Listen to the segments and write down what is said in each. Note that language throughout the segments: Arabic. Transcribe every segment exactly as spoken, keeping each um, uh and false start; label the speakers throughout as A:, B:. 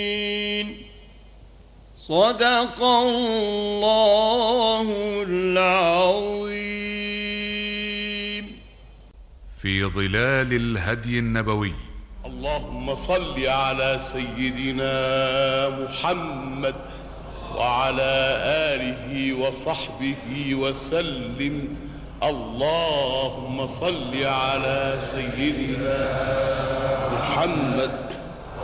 A: صدق الله العظيم.
B: في ظلال الهدي النبوي.
C: اللهم صل على سيدنا محمد وعلى آله وصحبه وسلم. اللهم صل على سيدنا محمد.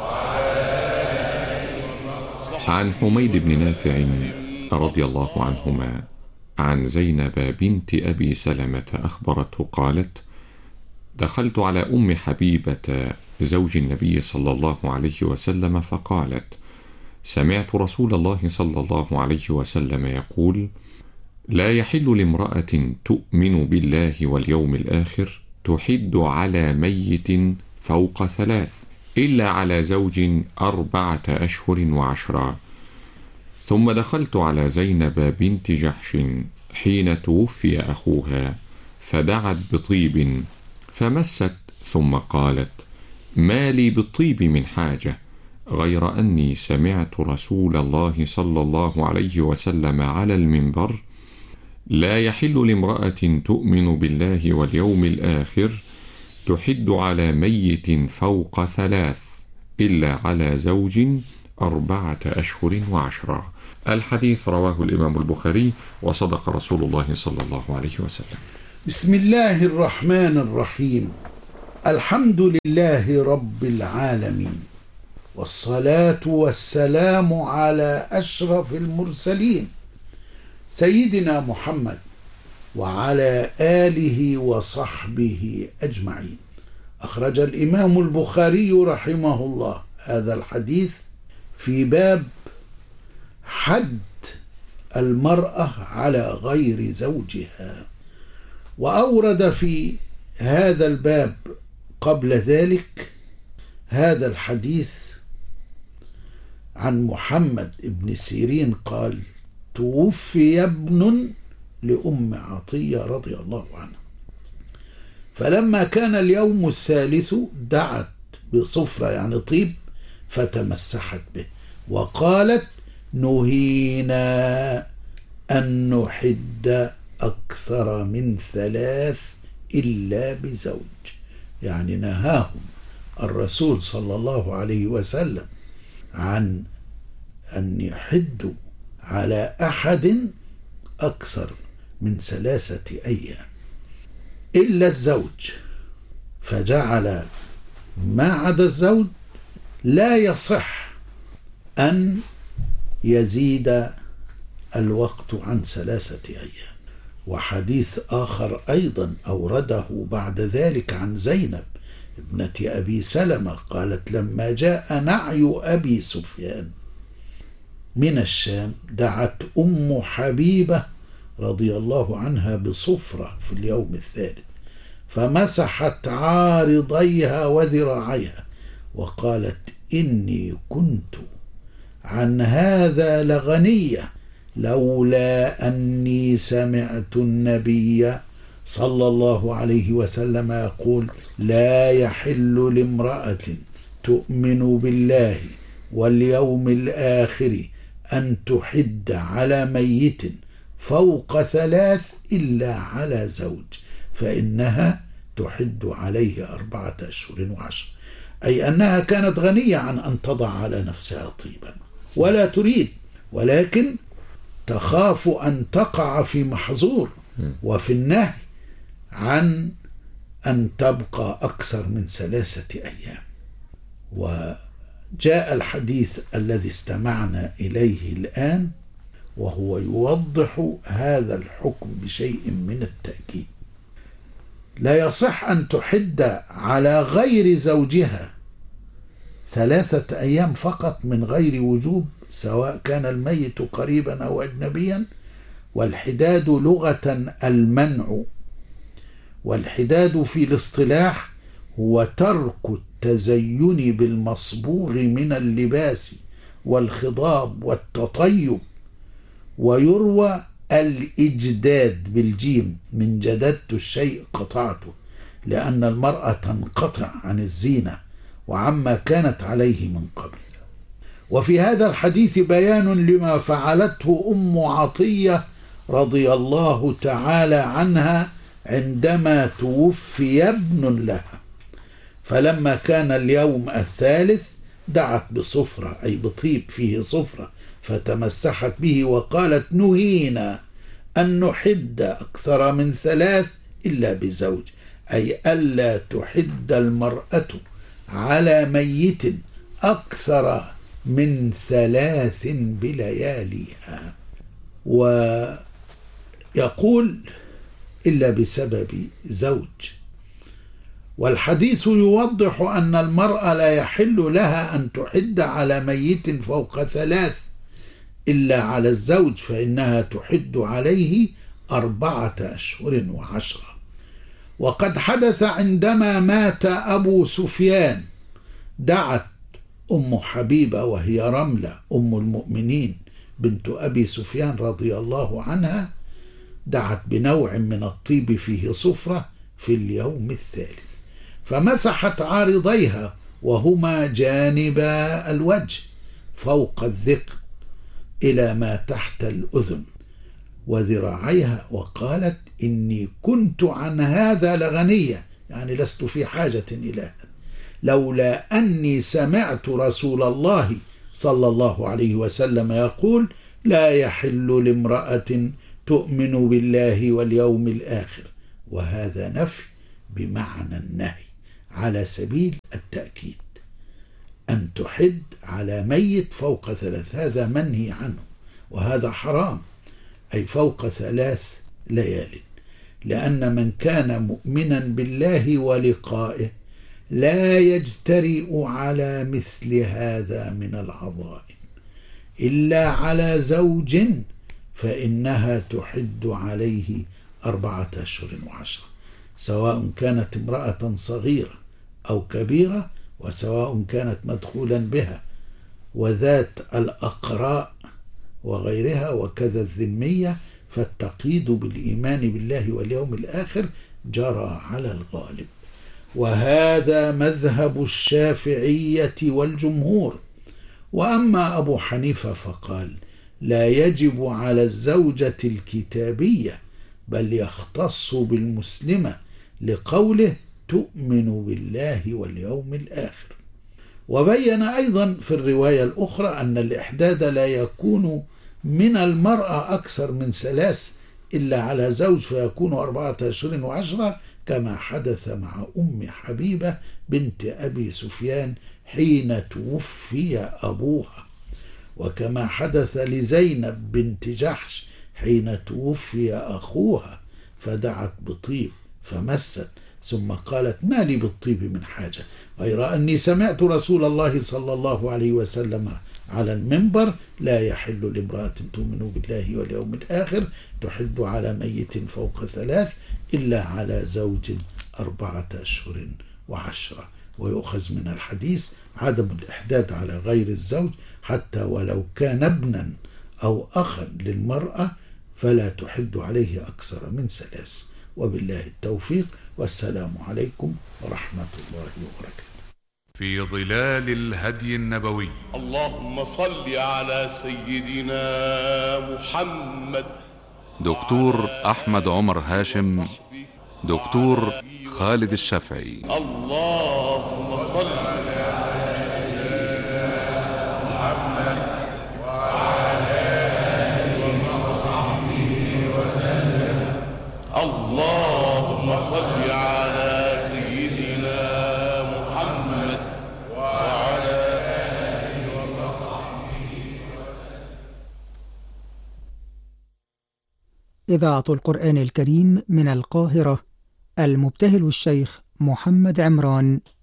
D: عن حميد بن نافع رضي الله عنهما عن زينب بنت أبي سلمة أخبرته قالت: دخلت على أم حبيبة زوج النبي صلى الله عليه وسلم فقالت: سمعت رسول الله صلى الله عليه وسلم يقول: لا يحل لامرأة تؤمن بالله واليوم الآخر تحد على ميت فوق ثلاث إلا على زوج أربعة أشهر وعشرا. ثم دخلت على زينب بنت جحش حين توفي أخوها فدعت بطيب فمست ثم قالت: ما لي بالطيب من حاجة غير أني سمعت رسول الله صلى الله عليه وسلم على المنبر: لا يحل لامرأة تؤمن بالله واليوم الآخر تحد على ميت فوق ثلاث إلا على زوج أربعة أشهر وعشرة. الحديث رواه الإمام البخاري وصدق رسول الله صلى الله عليه وسلم.
E: بسم الله الرحمن الرحيم. الحمد لله رب العالمين، والصلاة والسلام على أشرف المرسلين سيدنا محمد وعلى آله وصحبه أجمعين. أخرج الإمام البخاري رحمه الله هذا الحديث في باب حد المرأة على غير زوجها، وأورد في هذا الباب قبل ذلك هذا الحديث عن محمد بن سيرين قال: توفي ابن لأم عطية رضي الله عنها، فلما كان اليوم الثالث دعت بصفرة يعني طيب فتمسحت به وقالت: نهينا أن نحد أكثر من ثلاث إلا بزوج، يعني نهاهم الرسول صلى الله عليه وسلم عن أن يحدوا على أحد أكثر من ثلاثة أيام إلا الزوج، فجعل ما عدا الزوج لا يصح أن يزيد الوقت عن ثلاثة أيام. وحديث آخر أيضا أورده بعد ذلك عن زينب ابنة أبي سلمة قالت: لما جاء نعي أبي سفيان من الشام دعت أم حبيبة رضي الله عنها بصفرة في اليوم الثالث فمسحت عارضيها وذراعيها وقالت: إني كنت عن هذا لغنية لولا أني سمعت النبي صلى الله عليه وسلم يقول: لا يحل لامرأة تؤمن بالله واليوم الآخر أن تحد على ميت فوق ثلاث إلا على زوج، فإنها تحد عليه أربعة أشهر وعشر، أي أنها كانت غنية عن أن تضع على نفسها طيبا ولا تريد، ولكن تخاف أن تقع في محظور وفي النهي عن أن تبقى أكثر من ثلاثة أيام. وجاء الحديث الذي استمعنا إليه الآن وهو يوضح هذا الحكم بشيء من التأكيد. لا يصح أن تحد على غير زوجها ثلاثة أيام فقط من غير وجوب، سواء كان الميت قريبا أو أجنبيا. والحداد لغة المنع، والحداد في الاصطلاح هو ترك التزين بالمصبوغ من اللباس والخضاب والتطيب. ويروى الإجداد بالجيم من جددت الشيء قطعته، لأن المرأة تنقطع عن الزينة وعما كانت عليه من قبل. وفي هذا الحديث بيان لما فعلته أم عطية رضي الله تعالى عنها عندما توفي ابن لها، فلما كان اليوم الثالث دعت بصفرة أي بطيب فيه صفرة فتمسحت به وقالت: نهينا أن نحد أكثر من ثلاث إلا بزوج، أي ألا تحد المرأة على ميت أكثر من ثلاث بلياليها. ويقول: إلا بسبب زوج. والحديث يوضح أن المرأة لا يحل لها أن تحد على ميت فوق ثلاث إلا على الزوج، فإنها تحد عليه أربعة أشهر وعشرة. وقد حدث عندما مات أبو سفيان دعت أم حبيبة وهي رملة أم المؤمنين بنت أبي سفيان رضي الله عنها، دعت بنوع من الطيب فيه صفرة في اليوم الثالث، فمسحت عارضيها وهما جانب الوجه فوق الذقن إلى ما تحت الأذن وذراعيها، وقالت: إني كنت عن هذا لغنية، يعني لست في حاجة إلى هذا، لولا أني سمعت رسول الله صلى الله عليه وسلم يقول: لا يحل لامرأة تؤمن بالله واليوم الآخر. وهذا نفي بمعنى النهي على سبيل التأكيد، أن تحد على ميت فوق ثلاث، هذا منهي عنه، وهذا حرام، أي فوق ثلاث ليال، لأن من كان مؤمنا بالله ولقائه لا يجترئ على مثل هذا من العظائم إلا على زوج، فإنها تحد عليه أربعة أشهر وعشرة، سواء كانت امرأة صغيرة أو كبيرة، وسواء كانت مدخولا بها وذات الأقراء وغيرها، وكذا الذمية، فالتقييد بالإيمان بالله واليوم الآخر جرى على الغالب. وهذا مذهب الشافعية والجمهور. وأما أبو حنيفة فقال: لا يجب على الزوجة الكتابية، بل يختص بالمسلمة، لقوله: تؤمن بالله واليوم الآخر. وبين أيضا في الرواية الأخرى أن الإحداد لا يكون من المرأة أكثر من ثلاث إلا على زوج، فيكون أربعة أشهر وعشرة، كما حدث مع أم حبيبة بنت أبي سفيان حين توفي أبوها، وكما حدث لزينب بنت جحش حين توفي أخوها فدعت بطيب فمست ثم قالت: ما لي بالطيب من حاجة، غير أني سمعت رسول الله صلى الله عليه وسلم على المنبر: لا يحل لامرأة تؤمن بالله واليوم الآخر تحد على ميت فوق ثلاث إلا على زوج أربعة أشهر وعشرة. ويؤخذ من الحديث عدم الإحداد على غير الزوج، حتى ولو كان ابنا أو أخا للمرأة فلا تحد عليه أكثر من ثلاث. وبالله التوفيق، والسلام عليكم ورحمة الله وبركاته.
B: في ظلال الهدي النبوي.
C: اللهم صل على سيدنا محمد.
B: دكتور أحمد عمر هاشم، دكتور خالد الشافعي.
C: اللهم صل على سيدنا محمد وعلى آله وصحبه وسلم. اللهم صل على سيدنا محمد وعلى آله وصحبه وسلم.
F: إذاعة القرآن الكريم من القاهرة، المبتهل الشيخ محمد عمران.